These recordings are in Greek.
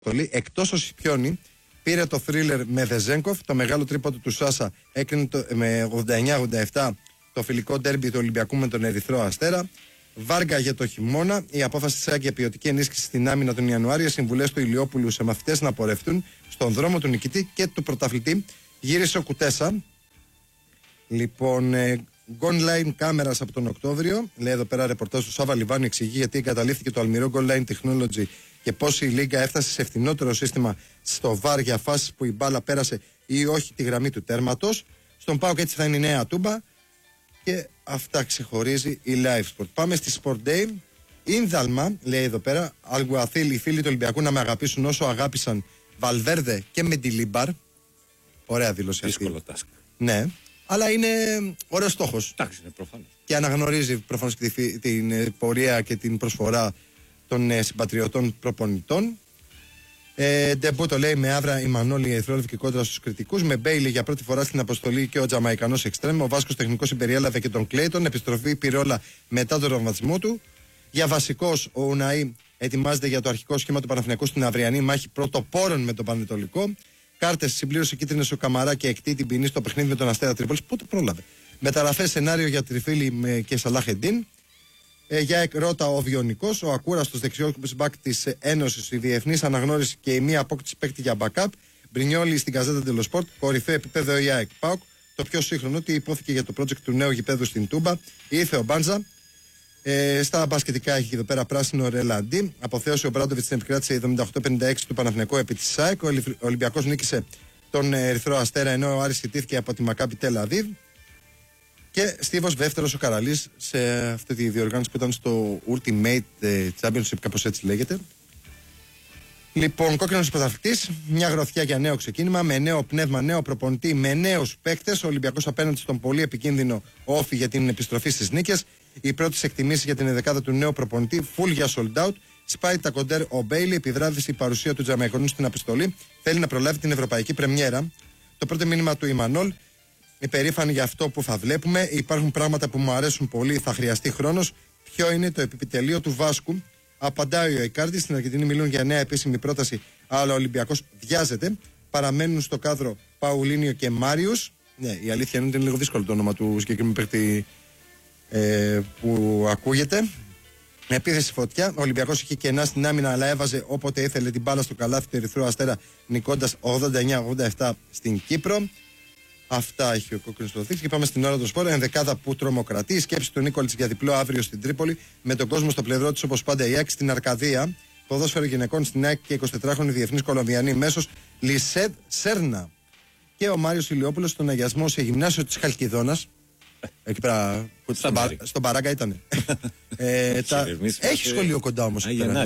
Εκτός ο Σιπιόνι πήρε το θρίλερ με Βεζέγκοφ, το μεγάλο τρίποντο του Σάσα έκρινε με 89-87 το φιλικό ντέρμπι του Ολυμπιακού με τον Ερυθρό Αστέρα. Βάργα για το χειμώνα, η απόφαση της ΣΑΚ για ποιοτική ενίσχυση στην άμυνα τον Ιανουάριο, συμβουλές του Ηλιόπουλου σε μαθητές να πορευτούν στον δρόμο του νικητή και του πρωταθλητή. Γύρισε ο Κουτέσα. Λοιπόν, Goal Line κάμερας από τον Οκτώβριο. Λέει εδώ πέρα ρεπορτάζ του Σάβα Λιβάνου, εξηγεί γιατί εγκαταλείφθηκε το αλμυρό Goal Line Technology και πώς η Λίγκα έφτασε σε φθηνότερο σύστημα στο VAR για φάσεις που η μπάλα πέρασε ή όχι τη γραμμή του τέρματος. Στον ΠΑΟΚ έτσι θα είναι η νέα τούμπα. Και αυτά ξεχωρίζει η Live Sport. Πάμε στη Sport Day. Ίνδαλμα, λέει εδώ πέρα, Αλγουαθίλ, οι φίλοι του Ολυμπιακού να με αγαπήσουν όσο αγάπησαν Βαλβέρδε και Μεντιλίμπαρ. Ωραία δήλωση αυτή. Δύσκολο τάσκα. Ναι, αλλά είναι ωραίος στόχος. Εντάξει, είναι προφανώς. Και αναγνωρίζει προφανώς και την πορεία και την προσφορά των συμπατριωτών προπονητών. Ντεμπούτο λέει με Άβρα η Μανώλη εθρόλευκη κόντρα στους κριτικούς. Με Μπέιλι για πρώτη φορά στην αποστολή και ο Τζαμαϊκανός εξτρέμ. Ο Βάσκος τεχνικός συμπεριέλαβε και τον Κλέιτον. Επιστροφή Πυρόλα μετά τον τραυματισμό του. Για βασικός ο Ουναή ετοιμάζεται για το αρχικό σχήμα του Παναθηναϊκού στην αυριανή μάχη πρωτοπόρων με τον Πανετολικό. Κάρτες συμπλήρωσε κίτρινες ο Καμαρά και εκτεί την ποινή στο παιχνίδι με τον Αστέρα Τρίπολης. Πότε πρόλαβε. Μεταγραφές σενάριο για Τριφίλη και Σαλάχεντίν. Για Ρότα ο Βιονικός, ο ακούραστος δεξιός μπακ της Ένωσης, η διεθνής αναγνώριση και η μία απόκτηση παίκτη για backup. Μπρινιόλι στην Καζέτα Ντελο Σπορτ, κορυφαίο επίπεδο η ΑΕΚ ΠΑΟΚ. Το πιο σύγχρονο, τι υπόθηκε για το project του νέου γηπέδου στην Τούμπα. Ήρθε ο Μπάντζα. Στα μπασκετικά έχει εδώ πέρα πράσινο ρελαντί. Αποθέωσε ο Μπράντοβιτς στην επικράτηση 78-56 του Παναθηναϊκού επί της ΑΕΚ. Ο Ολυμπιακός νίκησε τον Ερυθρό Αστέρα ενώ ο Άρης ιτήθηκε από τη Μακάμπι Τελ Αβίβ. Και Στίβος δεύτερος ο Καραλής σε αυτή τη διοργάνωση που ήταν στο Ultimate Championship, κάπως έτσι λέγεται. Λοιπόν, κόκκινος πρωταθλητής, μια γροθιά για νέο ξεκίνημα, με νέο πνεύμα, νέο προπονητή, με νέους παίκτες. Ο Ολυμπιακός απέναντι στον πολύ επικίνδυνο όφι για την επιστροφή στις νίκες. Οι πρώτες εκτιμήσεις για την εδεκάδα του νέου προπονητή, full για sold out. Σπάει τα κοντέρ ο Μπέιλι, επιβράδυσε η παρουσία του Τζαμαϊκονού στην αποστολή. Θέλει να προλάβει την ευρωπαϊκή πρεμιέρα. Το πρώτο μήνυμα του Ιμανόλ. Υπερήφανοι για αυτό που θα βλέπουμε. Υπάρχουν πράγματα που μου αρέσουν πολύ, θα χρειαστεί χρόνος. Ποιο είναι το επιτελείο του Βάσκου? Απαντάει ο Ικάρντι. Στην Αργεντινή μιλούν για νέα επίσημη πρόταση, αλλά ο Ολυμπιακός βιάζεται. Παραμένουν στο κάδρο Παουλίνιο και Μάριους. Ναι, η αλήθεια είναι ότι είναι λίγο δύσκολο το όνομα του συγκεκριμένου παίκτη που ακούγεται. Επίθεση φωτιά. Ο Ολυμπιακός είχε κενά στην άμυνα, αλλά έβαζε όποτε ήθελε την μπάλα στο καλάθι του Ερυθρού Αστέρα, νικώντας 89-87 στην Κύπρο. Αυτά έχει ο κόκκινος πρωταθλητής. Και πάμε στην ώρα του σπορ. Ενδεκάδα που τρομοκρατεί. Η σκέψη του Νίκολιτς για διπλό αύριο στην Τρίπολη. Με τον κόσμο στο πλευρό της όπως πάντα η ΑΕΚ στην Αρκαδία. Ποδόσφαιρο γυναικών στην ΑΕΚ και 24χρονη διεθνής Κολομβιανή μέσος Λισέτ Σέρνα. Και ο Μάριος Ηλιόπουλος στον αγιασμό σε γυμνάσιο της Χαλκιδόνας. Εκεί πέρα. Στον Παράγκα ήταν. Έχει σχολείο κοντά όμως.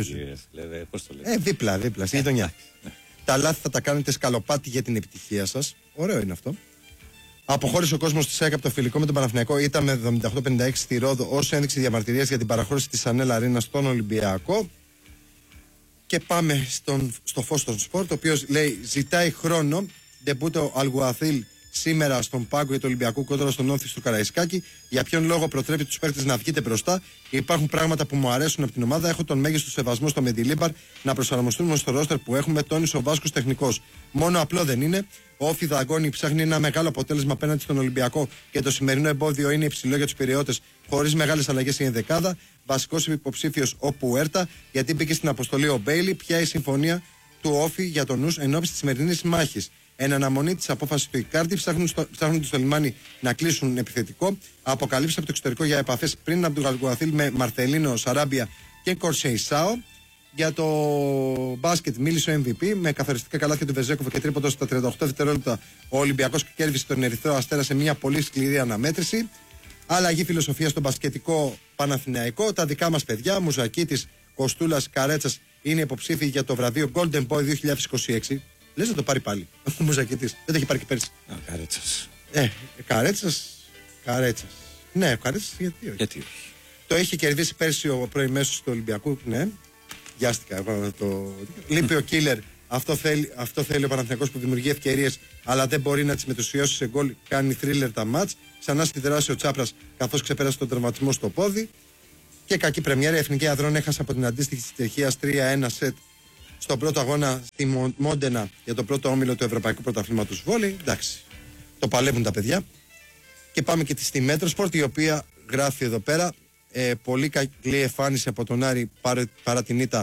Δίπλα, στη γειτονιά. Τα λάθη θα τα κάνετε σκαλοπάτι για την επιτυχία σας. Ωραίο είναι αυτό. Αποχώρησε ο κόσμος της ΑΕΚ από το φιλικό με τον Παναθηναϊκό. Ήταν με 78-56 στη Ρόδο ως ένδειξη διαμαρτυρίας για την παραχώρηση της Ανέλα Αρίνα στον Ολυμπιακό. Και πάμε στο φως των σπορ, το οποίο λέει ζητάει χρόνο. Ντεμπούτο Αλγουαθίλ σήμερα στον πάγκο για το Ολυμπιακό κόντρα στον Όφη του Καραϊσκάκη. Για ποιον λόγο προτρέπει τους παίκτες να βγείτε μπροστά? Υπάρχουν πράγματα που μου αρέσουν από την ομάδα. Έχω τον μέγιστο σεβασμό στο Μεντιλίμπαρ να προσαρμοστούμε στο ρόστερ που έχουμε, τόνισε ο Βάσκος τεχνικός. Μόνο απλό δεν είναι. Ο Όφη δαγκώνει, ψάχνει ένα μεγάλο αποτέλεσμα απέναντι στον Ολυμπιακό και το σημερινό εμπόδιο είναι υψηλό για τους Πειραιώτες, χωρίς μεγάλες αλλαγές η ενδεκάδα. Βασικός υποψήφιος ο Πουέρτα, γιατί μπήκε στην αποστολή ο Μπέιλι. Ποια η συμφωνία του Όφη για τον νους ενώπιση της σημερινής μάχης? Εν αναμονή της απόφασης του Ικάρντι, ψάχνουν στο λιμάνι να κλείσουν επιθετικό. Αποκαλύψει από το εξωτερικό για επαφές πριν από τον Αλγουαθίλ με Μαρτελίνο, Σαράμπια και Κορσεϊσάο. Για το μπάσκετ μίλησε ο MVP με καθοριστικά καλάθια του Βεζέκοφ και τρίποντο στα 38 δευτερόλεπτα. Ο Ολυμπιακός κέρδισε τον Ερυθρό Αστέρα σε μια πολύ σκληρή αναμέτρηση. Αλλαγή φιλοσοφία στο μπασκετικό Παναθηναϊκό. Τα δικά μας παιδιά, Μουζακίτης, Κοστούλας, Καρέτσας είναι υποψήφιοι για το βραβείο Golden Boy 2026. Λες να το πάρει πάλι ο Μουζακίτης? Δεν το έχει πάρει και πέρσι. Καρέτσας. Καρέτσας. Ναι, Καρέτσας γιατί όχι. Το είχε κερδίσει πέρσι ο προημέσος του Ολυμπιακού. Ναι. Γιάστηκα εγώ λείπει ο Κίλερ. Αυτό θέλει ο Παναθηναϊκός που δημιουργεί ευκαιρίες, αλλά δεν μπορεί να τις μετουσιώσει σε γκολ. Κάνει θρίλερ τα μάτς. Ξανά στη δράση ο Τσάπρας, καθώς ξεπέρασε τον τερματισμό στο πόδι. Και κακή πρεμιέρα. Η Εθνική Αδρών έχασε από την αντίστοιχη της Τσεχίας 3-1 σετ στον πρώτο αγώνα στη Μόντενα για το πρώτο όμιλο του Ευρωπαϊκού Πρωταθλήματος Βόλεϊ. Εντάξει, το παλεύουν τα παιδιά. Και πάμε και στη Μέτροσπορτ, η οποία γράφει εδώ πέρα πολύ καλή εμφάνιση από τον Άρη παρά την ήττα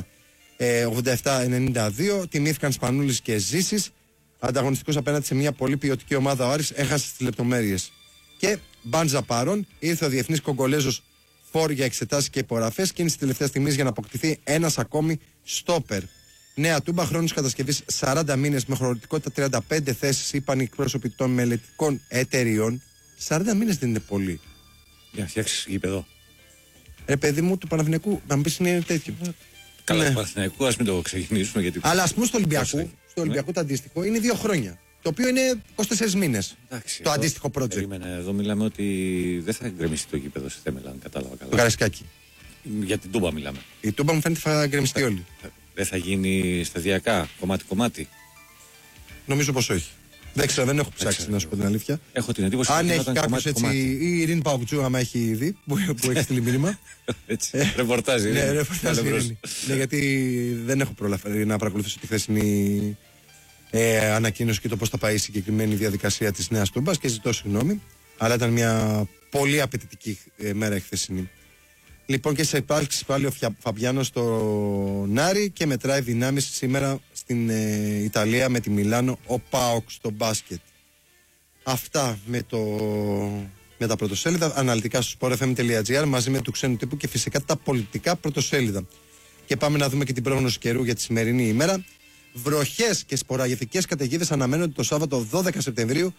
87-92. Τιμήθηκαν Σπανούλης και Ζήσης. Ανταγωνιστικός απέναντι σε μια πολύ ποιοτική ομάδα ο Άρης, έχασε τις λεπτομέρειες. Και Μπάντζα Πάρον, ήρθε ο διεθνής Κογκολέζος Φορ για εξετάσεις και υπογραφές και είναι στη τελευταία στιγμή για να αποκτηθεί ένας ακόμη στόπερ. Νέα Τούμπα, χρόνος κατασκευής 40 μήνες με χωρητικότητα 35 θέσεις, είπαν οι εκπρόσωποι των μελετικών εταιριών. 40 μήνες δεν είναι πολύ. Για να φτιάξεις γήπεδο. Ρε παιδί μου, του Παναθηναϊκού, να μου πεις είναι τέτοιο. Καλά, Ναι. του Παναθηναϊκού, ας μην το ξεκινήσουμε. Γιατί... Αλλά ας πούμε στο Ολυμπιακό το αντίστοιχο είναι 2 χρόνια. Το οποίο είναι 24 μήνες. Εντάξει, το εδώ, αντίστοιχο project. Περίμενε, εδώ μιλάμε ότι δεν θα γκρεμιστεί το γήπεδο στη Θέμελα, αν κατάλαβα καλά. Το Καραϊσκάκι. Για την Τούμπα μιλάμε. Η Τούμπα μου φαίνεται θα γκρεμιστεί όλη. Δεν θα γίνει σταδιακά, κομμάτι-κομμάτι. Νομίζω πως όχι. Δεν ξέρω, δεν έχω ψάξει να σου πω την αλήθεια. Έχω την εντύπωση Αν ότι έχει ήταν κάποιο έτσι. κομμάτι. Ή η Ειρήνη Παοκτζού, άμα έχει δει, που έχει στείλει μήνυμα. Έτσι, ρεπορτάζ. Ναι, ρεπορτάζ. Ναι, γιατί δεν έχω προλάβει να παρακολουθήσω τη χθεσινή ανακοίνωση και το πώς θα πάει η συγκεκριμένη διαδικασία της Νέας Τούμπας και ζητώ συγγνώμη. Αλλά ήταν μια πολύ απαιτητική μέρα η χθεσινή. Λοιπόν, και σε υπάρξει πάλι ο Φαμπιάνος στο Νάρι και μετράει δυνάμεις σήμερα στην Ιταλία με τη Μιλάνο ο ΠΑΟΚ στο μπάσκετ. Αυτά με τα πρωτοσέλιδα αναλυτικά στο sportfm.gr μαζί με του ξένου τύπου και φυσικά τα πολιτικά πρωτοσέλιδα. Και πάμε να δούμε και την πρόγνωση καιρού για τη σημερινή ημέρα. Βροχές και σποραγετικές καταιγίδες αναμένονται το Σάββατο 12 Σεπτεμβρίου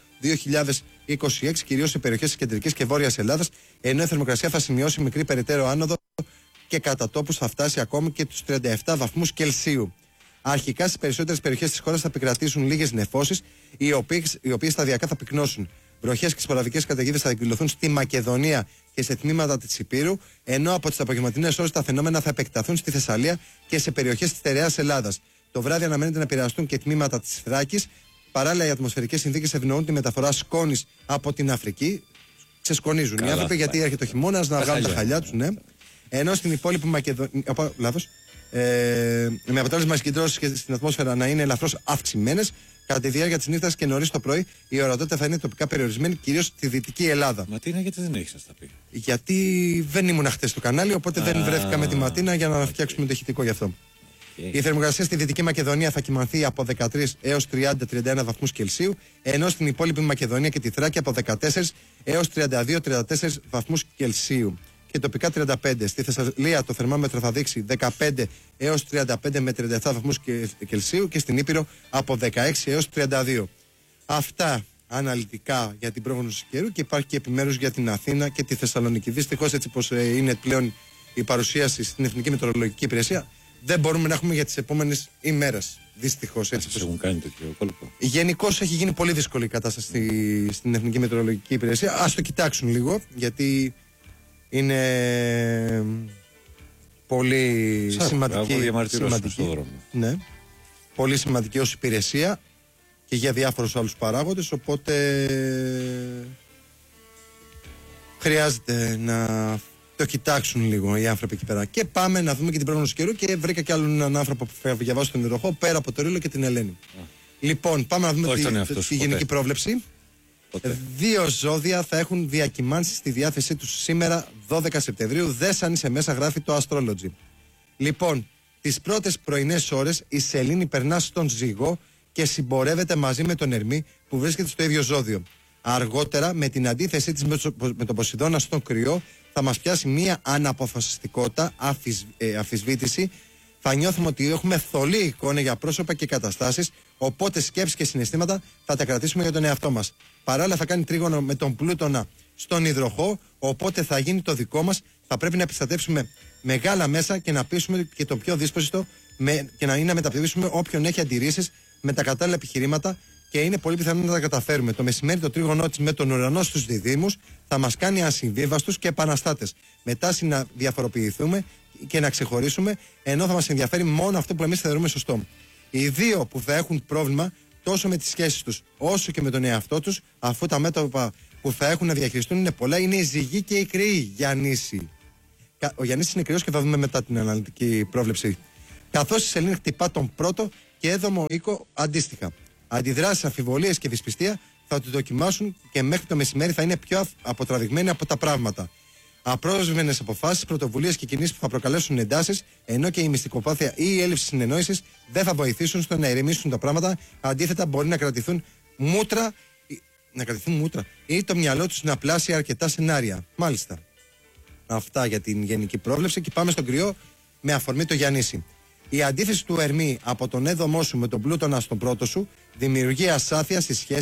2026, κυρίως σε περιοχές της κεντρικής και βόρειας Ελλάδας, ενώ η θερμοκρασία θα σημειώσει μικρή περαιτέρω άνοδο και κατά τόπους θα φτάσει ακόμη και τους 37 βαθμούς Κελσίου. Αρχικά στις περισσότερες περιοχές της χώρας θα επικρατήσουν λίγες νεφώσεις, οι οποίες σταδιακά θα πυκνώσουν. Βροχές και σποραδικές καταιγίδες θα εκδηλωθούν στη Μακεδονία και σε τμήματα της Ηπείρου, ενώ από τις απογευματινές ώρες τα φαινόμενα θα επεκταθούν στη Θεσσαλία και σε περιοχές της στερεάς Ελλάδας. Το βράδυ αναμένεται να επηρεαστούν και τμήματα της Θράκης. Παράλληλα, οι ατμοσφαιρικές συνθήκες ευνοούν τη μεταφορά σκόνης από την Αφρική. Ξεσκονίζουν οι άνθρωποι γιατί έρχεται ο χειμώνας να βγάλουν τα χαλιά τους, ναι. Ενώ στην υπόλοιπη Μακεδονία. Λάθος. Με αποτέλεσμα οι συγκεντρώσεις στην ατμόσφαιρα να είναι ελαφρώς αυξημένες. Κατά τη διάρκεια της νύχτας και νωρίς το πρωί, η ορατότητα θα είναι τοπικά περιορισμένη, κυρίως στη Δυτική Ελλάδα. Ματίνα, γιατί δεν έχεις να στα πει? Γιατί δεν ήμουν χτες στο κανάλι, οπότε δεν βρέθηκα με τη Ματίνα για να φτιάξουμε το ηχητικό γι' αυτό. Η θερμοκρασία στη Δυτική Μακεδονία θα κυμανθεί από 13 έως 30-31 βαθμούς Κελσίου, ενώ στην υπόλοιπη Μακεδονία και τη Θράκη από 14 έως 32-34 βαθμούς Κελσίου. Και τοπικά 35. Στη Θεσσαλία το θερμόμετρο θα δείξει 15 έως 35 με 37 βαθμούς Κελσίου και στην Ήπειρο από 16 έως 32. Αυτά αναλυτικά για την πρόγνωση καιρού και υπάρχει και επιμέρους για την Αθήνα και τη Θεσσαλονίκη. Δυστυχώς, έτσι πως είναι πλέον η παρουσίαση στην Εθνική Μετεωρολογική Υπηρεσία, δεν μπορούμε να έχουμε για τις επόμενες ημέρες. Δυστυχώς. Έτσι πως έχουν κάνει τέτοιο κόλπο. Γενικώς έχει γίνει πολύ δύσκολη η κατάσταση στην Εθνική Μετεωρολογική Υπηρεσία. Ας το κοιτάξουν λίγο, γιατί είναι πολύ σημαντική. Ναι. Πολύ σημαντική ως υπηρεσία και για διάφορους άλλους παράγοντες, οπότε χρειάζεται να το κοιτάξουν λίγο οι άνθρωποι εκεί πέρα. Και πάμε να δούμε και την πρόγνωση καιρού και βρήκα κι άλλον έναν άνθρωπο που θα διαβάσει τον υδροχό πέρα από το Ρήλο και την Ελένη. Λοιπόν, πάμε να δούμε τη γενική πρόβλεψη. Ποτέ. 2 ζώδια θα έχουν διακυμάνσεις στη διάθεσή τους σήμερα 12 Σεπτεμβρίου. Δες αν είσαι μέσα, γράφει το Astrology. Λοιπόν, τις πρώτες πρωινές ώρες η Σελήνη περνά στον Ζυγό και συμπορεύεται μαζί με τον Ερμή που βρίσκεται στο ίδιο ζώδιο. Αργότερα, με την αντίθεσή της με τον Ποσειδώνα στον Κρυό, θα μας πιάσει μία αναποφασιστικότητα, αμφισβήτηση. Θα νιώθουμε ότι έχουμε θολή εικόνα για πρόσωπα και καταστάσεις, οπότε σκέψεις και συναισθήματα θα τα κρατήσουμε για τον εαυτό μας. Παράλληλα, θα κάνει τρίγωνο με τον Πλούτονα στον υδροχό, οπότε θα γίνει το δικό μας. Θα πρέπει να επιστατεύσουμε μεγάλα μέσα και να πείσουμε και το πιο δύσπιστο και να είναι να μεταπτύσσουμε όποιον έχει αντιρρήσεις με τα κατάλληλα επιχειρήματα και είναι πολύ πιθανό να τα καταφέρουμε. Το μεσημέρι το τρίγωνό της με τον ουρανό στους διδύμους θα μας κάνει ασυμβίβαστους και επαναστάτες. Μετά να διαφοροποιηθούμε και να ξεχωρίσουμε, ενώ θα μας ενδιαφέρει μόνο αυτό που εμείς θεωρούμε σωστό. Οι δύο που θα έχουν πρόβλημα τόσο με τις σχέσεις τους όσο και με τον εαυτό τους, αφού τα μέτωπα που θα έχουν να διαχειριστούν είναι πολλά, είναι οι Ζυγοί και οι Κρυοί. Γιαννήση. Ο Γιαννήσης είναι κρυός και θα δούμε μετά την αναλυτική πρόβλεψη καθώς η σελήνη χτυπά τον πρώτο και έδωμο οίκο αντίστοιχα. Αντιδράσεις, αμφιβολίες και δυσπιστία θα του δοκιμάσουν και μέχρι το μεσημέρι θα είναι πιο αποτραβηγμένοι από τα πράγματα. Απρόσβενες αποφάσεις, πρωτοβουλίες και κινήσεις που θα προκαλέσουν εντάσεις, ενώ και η μυστικοπάθεια ή η έλλειψη συνεννόησης δεν θα βοηθήσουν στο να ηρεμήσουν τα πράγματα. Αντίθετα, μπορεί να κρατηθούν μούτρα ή το μυαλό τους να πλάσει αρκετά σενάρια. Μάλιστα. Αυτά για την γενική πρόβλεψη και πάμε στον κρυό με αφορμή το Γιαννήσι. Η αντίθεση του Ερμή από τον έδωμό σου με τον πλούτονα στον πρώτο σου δημιουργεί ασάφεια στη σχέση.